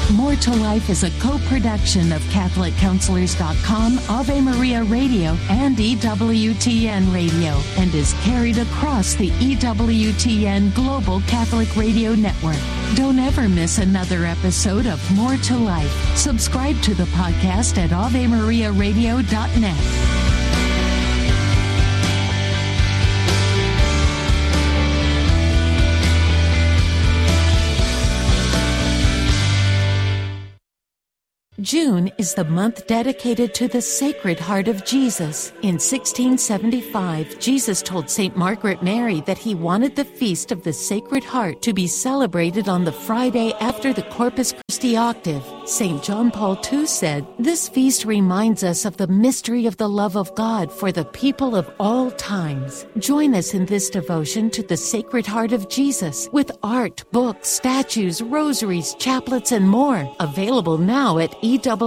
More to Life is a co-production of CatholicCounselors.com, Ave Maria Radio, and EWTN Radio, and is carried across the EWTN Global Catholic Radio Network. Don't ever miss another episode of More to Life. Subscribe to the podcast at AveMariaRadio.net. June is the month dedicated to the Sacred Heart of Jesus. In 1675, Jesus told St. Margaret Mary that he wanted the Feast of the Sacred Heart to be celebrated on the Friday after the Corpus Christi octave. St. John Paul II said, "This feast reminds us of the mystery of the love of God for the people of all times." Join us in this devotion to the Sacred Heart of Jesus with art, books, statues, rosaries, chaplets, and more. Available now at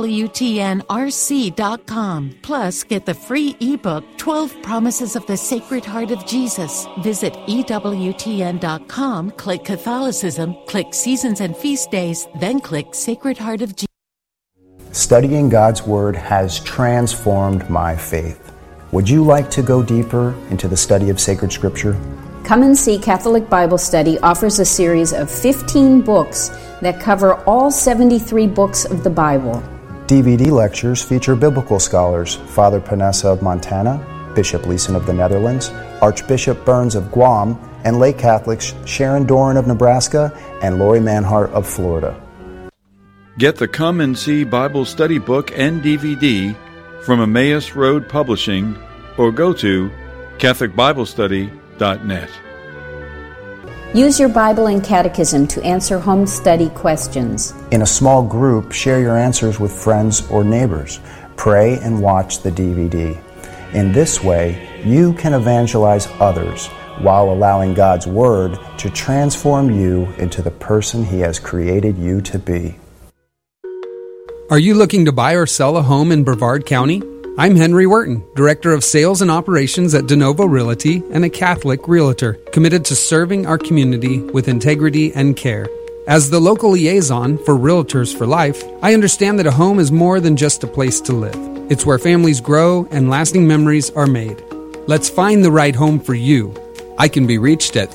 EWTNRC.com. Plus, get the free ebook, 12 Promises of the Sacred Heart of Jesus. Visit EWTN.com, click Catholicism, click Seasons and Feast Days, then click Sacred Heart of Jesus. Studying God's Word has transformed my faith. Would you like to go deeper into the study of sacred Scripture? Come and See Catholic Bible Study offers a series of 15 books that cover all 73 books of the Bible. DVD lectures feature biblical scholars Father Panessa of Montana, Bishop Leeson of the Netherlands, Archbishop Burns of Guam, and lay Catholics Sharon Doran of Nebraska and Lori Manhart of Florida. Get the Come and See Bible Study book and DVD from Emmaus Road Publishing or go to CatholicBibleStudy.net. Use your Bible and Catechism to answer home study questions. In a small group, share your answers with friends or neighbors. Pray and watch the DVD. In this way, you can evangelize others while allowing God's Word to transform you into the person He has created you to be. Are you looking to buy or sell a home in Brevard County? I'm Henry Wharton, Director of Sales and Operations at De Novo Realty and a Catholic Realtor, committed to serving our community with integrity and care. As the local liaison for Realtors for Life, I understand that a home is more than just a place to live. It's where families grow and lasting memories are made. Let's find the right home for you. I can be reached at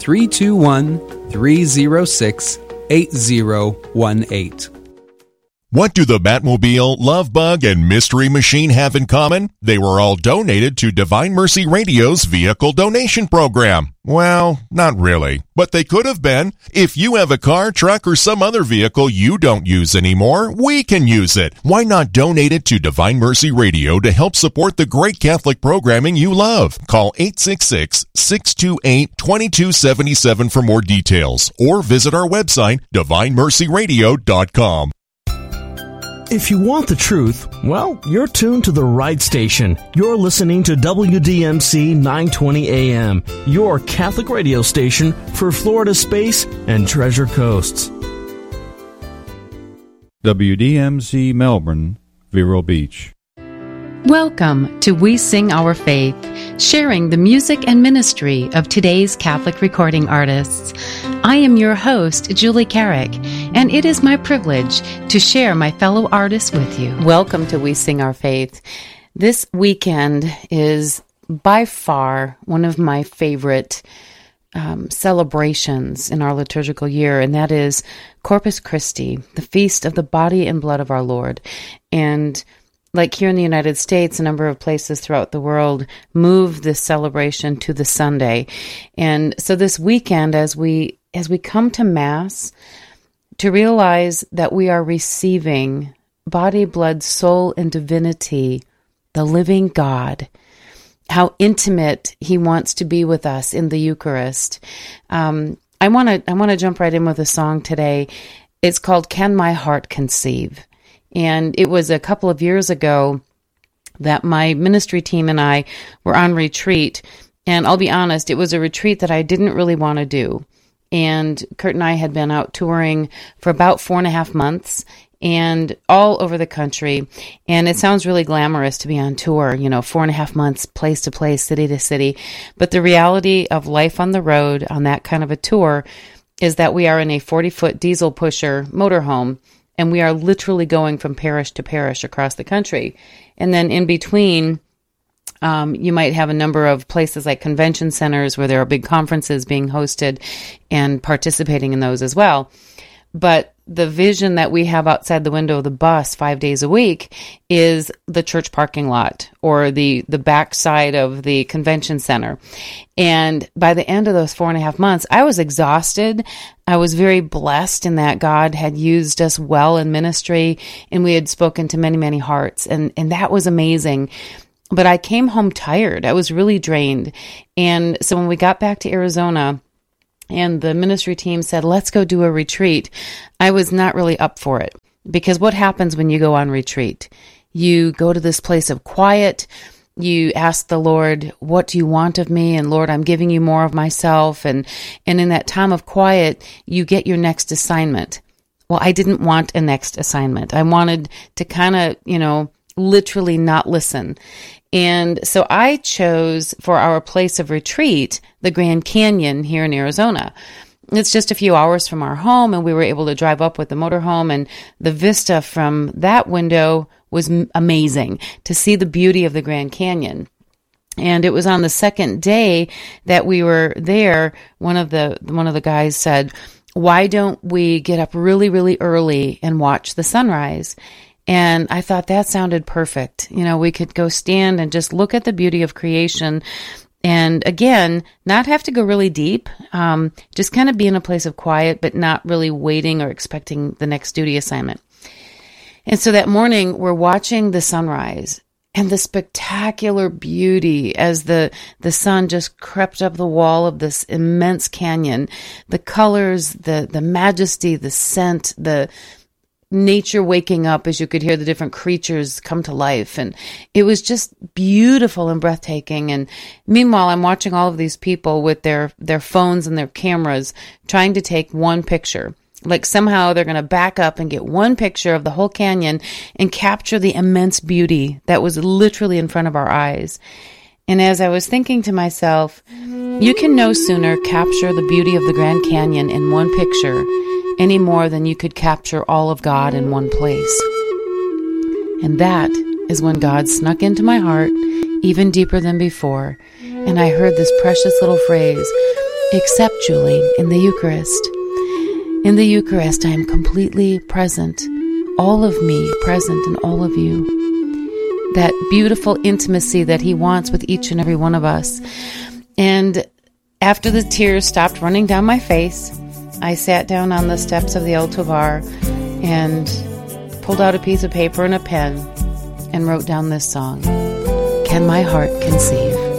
321-306-8018. What do the Batmobile, Love Bug, and Mystery Machine have in common? They were all donated to Divine Mercy Radio's vehicle donation program. Well, not really, but they could have been. If you have a car, truck, or some other vehicle you don't use anymore, we can use it. Why not donate it to Divine Mercy Radio to help support the great Catholic programming you love? Call 866-628-2277 for more details, or visit our website, DivineMercyRadio.com. If you want the truth, well, you're tuned to the right station. You're listening to WDMC 920 AM, your Catholic radio station for Florida Space and Treasure Coasts. WDMC Melbourne, Vero Beach. Welcome to We Sing Our Faith, sharing the music and ministry of today's Catholic recording artists. I am your host, Julie Carrick, and it is my privilege to share my fellow artists with you. Welcome to We Sing Our Faith. This weekend is by far one of my favorite celebrations in our liturgical year, and that is Corpus Christi, the feast of the body and blood of our Lord. And like here in the United States, a number of places throughout the world move this celebration to the Sunday. And so this weekend, as we come to Mass, to realize that we are receiving body, blood, soul, and divinity, the living God, how intimate He wants to be with us in the Eucharist. I want to jump right in with a song today. It's called "Can My Heart Conceive?" And it was a couple of years ago that my ministry team and I were on retreat. And I'll be honest, it was a retreat that I didn't really want to do. And Kurt and I had been out touring for about 4.5 months and all over the country. And it sounds really glamorous to be on tour, 4.5 months, place to place, city to city. But the reality of life on the road on that kind of a tour is that we are in a 40-foot diesel pusher motorhome And we are literally going from parish to parish across the country. And then in between, you might have a number of places like convention centers where there are big conferences being hosted and participating in those as well. But the vision that we have outside the window of the bus 5 days a week is the church parking lot or the backside of the convention center. And by the end of those 4.5 months, I was exhausted. I was very blessed in that God had used us well in ministry, and we had spoken to many, many hearts. And that was amazing. But I came home tired. I was really drained. And so when we got back to Arizona, and the ministry team said, let's go do a retreat, I was not really up for it. Because what happens when you go on retreat? You go to this place of quiet. You ask the Lord, what do you want of me? And Lord, I'm giving you more of myself. And in that time of quiet, you get your next assignment. Well, I didn't want a next assignment. I wanted to kind of, literally not listen. And so I chose for our place of retreat, the Grand Canyon here in Arizona. It's just a few hours from our home, and we were able to drive up with the motorhome, and the vista from that window was amazing to see the beauty of the Grand Canyon. And it was on the second day that we were there, one of the guys said, why don't we get up really, really early and watch the sunrise? And I thought that sounded perfect. We could go stand and just look at the beauty of creation. And again, not have to go really deep, just kind of be in a place of quiet, but not really waiting or expecting the next duty assignment. And so that morning, we're watching the sunrise and the spectacular beauty as the sun just crept up the wall of this immense canyon. The colors, the majesty, the scent, the nature waking up as you could hear the different creatures come to life. And it was just beautiful and breathtaking. And meanwhile, I'm watching all of these people with their phones and their cameras trying to take one picture. Like somehow they're going to back up and get one picture of the whole canyon and capture the immense beauty that was literally in front of our eyes. And as I was thinking to myself, you can no sooner capture the beauty of the Grand Canyon in one picture any more than you could capture all of God in one place. And that is when God snuck into my heart even deeper than before, and I heard this precious little phrase, except, Julie, in the Eucharist. In the Eucharist, I am completely present, all of me present in all of you. That beautiful intimacy that He wants with each and every one of us. And after the tears stopped running down my face, I sat down on the steps of the El Tovar and pulled out a piece of paper and a pen and wrote down this song, Can My Heart Conceive?